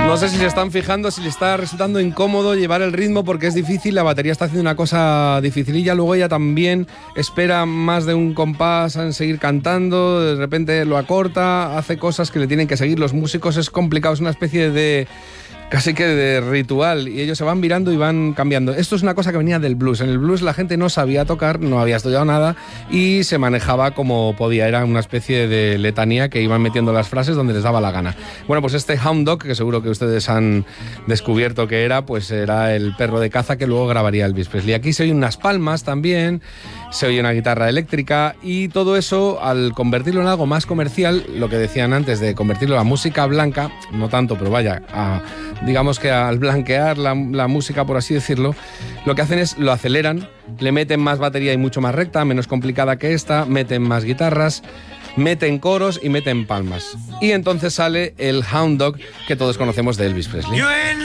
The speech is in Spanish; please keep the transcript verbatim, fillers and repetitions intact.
No sé si se están fijando, si le está resultando incómodo llevar el ritmo porque es difícil, la batería está haciendo una cosa dificililla, luego ella también espera más de un compás en seguir cantando, de repente lo acorta, hace cosas que le tienen que seguir los músicos, es complicado, es una especie de... casi que de ritual, y ellos se van virando y van cambiando. Esto es una cosa que venía del blues. En el blues la gente no sabía tocar, no había estudiado nada y se manejaba como podía. Era una especie de letanía que iban metiendo las frases donde les daba la gana. Bueno, pues este Hound Dog, que seguro que ustedes han descubierto que era, pues era el perro de caza que luego grabaría Elvis Presley. Aquí se oyen unas palmas también, se oye una guitarra eléctrica y todo eso, al convertirlo en algo más comercial, lo que decían antes de convertirlo a música blanca, no tanto, pero vaya, a... digamos que al blanquear la, la música, por así decirlo, lo que hacen es lo aceleran, le meten más batería y mucho más recta, menos complicada que esta, meten más guitarras, meten coros y meten palmas. Y entonces sale el Hound Dog que todos conocemos de Elvis Presley.